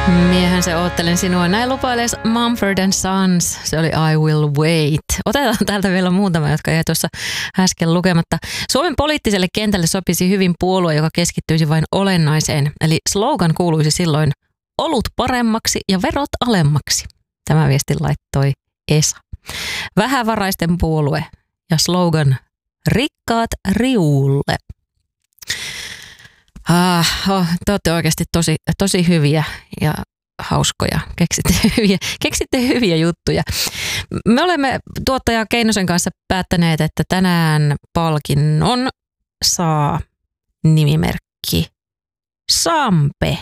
Miehän se oottelen sinua. Näin lupailes Mumford & Sons. Se oli I Will Wait. Otetaan täältä vielä muutama, jotka jäi tuossa äsken lukematta. Suomen poliittiselle kentälle sopisi hyvin puolue, joka keskittyisi vain olennaiseen. Eli slogan kuuluisi silloin olut paremmaksi ja verot alemmaksi. Tämä viesti laittoi Esa. Vähävaraisten puolue ja slogan rikkaat riulle. Te olette oikeasti tosi hyviä ja hauskoja. Keksitte hyviä juttuja. Me olemme tuottaja Keinosen kanssa päättäneet, että tänään palkinnon saa nimimerkki Sampe.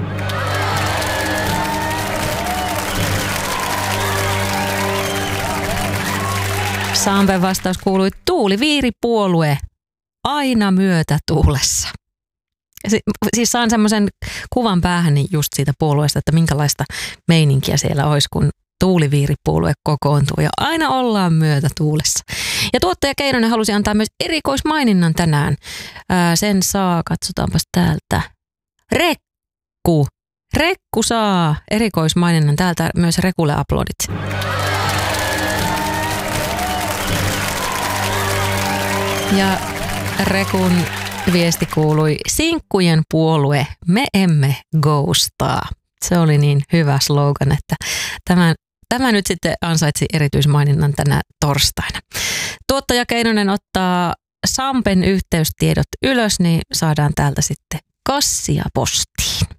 Sampen vastaus kuului tuuliviiripuolue aina myötätuulessa. Siis saan semmoisen kuvan päähäni just siitä puolueesta, että minkälaista meininkiä siellä olisi, kun tuuliviiripuolue kokoontuu ja aina ollaan myötätuulessa. Ja tuottaja Keinonen halusi antaa myös erikoismaininnan tänään. Sen saa, katsotaanpas täältä, Rekku. Rekku saa erikoismaininnan täältä, myös Rekulle aplodit. Ja Rekun viesti kuului, sinkkujen puolue, me emme ghostaa. Se oli niin hyvä slogan, että tämä nyt sitten ansaitsi erityismaininnan tänä torstaina. Tuottaja Keinonen ottaa Sampen yhteystiedot ylös, niin saadaan täältä sitten kassia postiin.